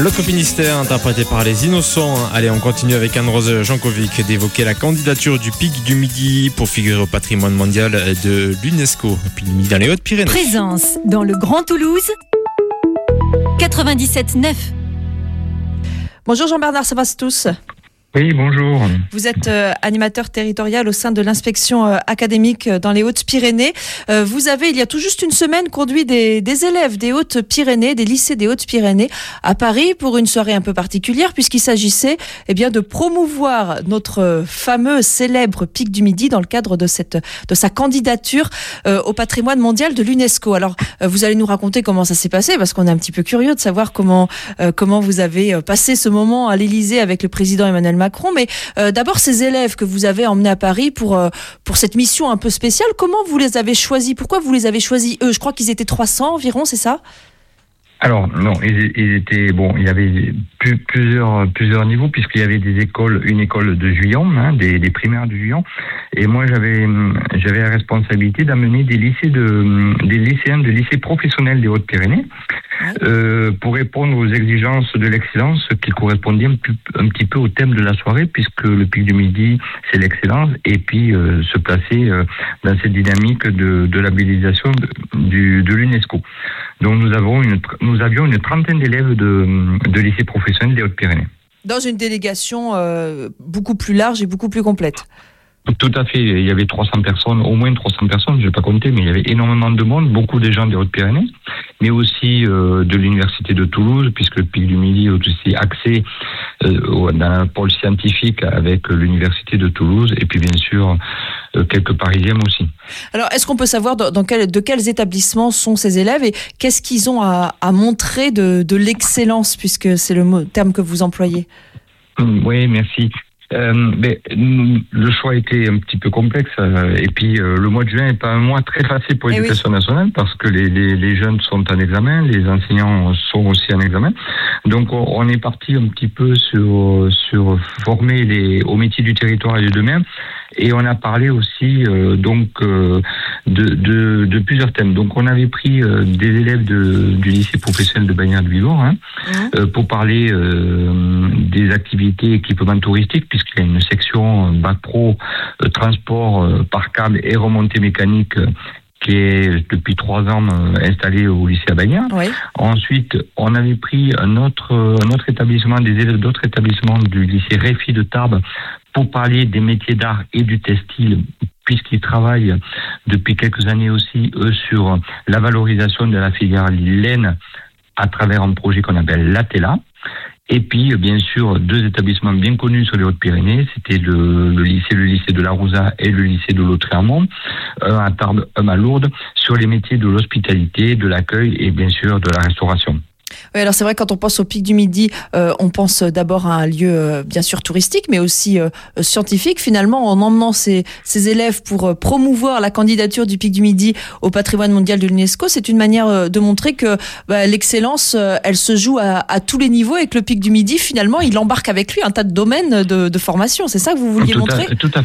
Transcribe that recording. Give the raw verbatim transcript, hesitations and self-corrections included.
Loco Finistère, interprété par les Innocents. Allez, on continue avec Anne-Rose Jankovic d'évoquer la candidature du Pic du Midi pour figurer au patrimoine mondial de l'UNESCO. Pic du Midi dans les Hautes-Pyrénées. Présence dans le Grand Toulouse, quatre-vingt-dix-sept neuf. Bonjour Jean-Bernard Savastus. Oui, bonjour. Vous êtes euh, animateur territorial au sein de l'inspection euh, académique dans les Hautes-Pyrénées. Euh, vous avez, il y a tout juste une semaine, conduit des, des élèves des Hautes-Pyrénées, des lycées des Hautes-Pyrénées à Paris pour une soirée un peu particulière puisqu'il s'agissait eh bien, de promouvoir notre fameux célèbre Pic du Midi dans le cadre de, cette, de sa candidature euh, au patrimoine mondial de l'UNESCO. Alors, euh, vous allez nous raconter comment ça s'est passé parce qu'on est un petit peu curieux de savoir comment, euh, comment vous avez passé ce moment à l'Élysée avec le président Emmanuel Macron, mais euh, d'abord ces élèves que vous avez emmenés à Paris pour, euh, pour cette mission un peu spéciale, comment vous les avez choisis? Pourquoi vous les avez choisis eux? Je crois qu'ils étaient trois cents environ, c'est ça? Alors non, ils, ils étaient bon. Il y avait plus, plusieurs plusieurs niveaux puisqu'il y avait des écoles, une école de Juillan, hein, des, des primaires de Juillan, et moi j'avais j'avais la responsabilité d'amener des lycées de des lycéens de lycées professionnels des Hautes-Pyrénées euh, pour répondre aux exigences de l'excellence qui correspondaient un, un petit peu au thème de la soirée puisque le Pic du Midi c'est l'excellence et puis euh, se placer euh, dans cette dynamique de, de labellisation de, du, de l'UNESCO. Donc nous avons une nous avions une trentaine d'élèves de, de lycées professionnels des Hautes-Pyrénées. Dans une délégation euh, beaucoup plus large et beaucoup plus complète. Tout à fait. Il y avait trois cents personnes, au moins trois cents personnes, je n'ai pas compté, mais il y avait énormément de monde, beaucoup de gens des Hautes-Pyrénées, mais aussi euh, de l'Université de Toulouse, puisque le Pic du Midi est aussi axé euh, dans un pôle scientifique avec l'Université de Toulouse, et puis bien sûr euh, quelques Parisiens aussi. Alors, est-ce qu'on peut savoir dans, dans quel, de quels établissements sont ces élèves et qu'est-ce qu'ils ont à, à montrer de, de l'excellence, puisque c'est le mot, terme que vous employez? Oui, merci. Euh, mais le choix était un petit peu complexe euh, et puis euh, le mois de juin n'est pas un mois très facile pour l'éducation oui. nationale parce que les, les, les jeunes sont en examen, les enseignants sont aussi en examen. Donc on, on est parti un petit peu sur, sur former les, au métier du territoire et de demain. Et on a parlé aussi euh, donc euh, de, de, de plusieurs thèmes. Donc on avait pris euh, des élèves de, du lycée professionnel de Bagnères-de-Bigorre hein, mmh. euh, pour parler euh, des activités équipement touristique, puisqu'il y a une section euh, bac pro, euh, transport euh, par câble et remontée mécanique euh, qui est depuis trois ans euh, installé au lycée à Bagnères. Oui. Ensuite, on avait pris un autre, un autre établissement, des élèves d'autres établissements du lycée Réfi de Tarbes pour parler des métiers d'art et du textile, puisqu'ils travaillent depuis quelques années aussi, eux, sur la valorisation de la filière laine à travers un projet qu'on appelle l'Atela. Et puis, bien sûr, deux établissements bien connus sur les Hautes-Pyrénées, c'était le, le lycée, le lycée de la Rouza et le lycée de Lautré-Amont, un à Tarbes, un à Lourdes, sur les métiers de l'hospitalité, de l'accueil et bien sûr de la restauration. Oui, alors c'est vrai, quand on pense au Pic du Midi, euh, on pense d'abord à un lieu euh, bien sûr touristique, mais aussi euh, scientifique. Finalement, en emmenant ces, ces élèves pour euh, promouvoir la candidature du Pic du Midi au patrimoine mondial de l'UNESCO, c'est une manière euh, de montrer que bah, l'excellence, euh, elle se joue à, à tous les niveaux et que le Pic du Midi, finalement, il embarque avec lui un tas de domaines de, de formation. C'est ça que vous vouliez tout montrer ? à, tout à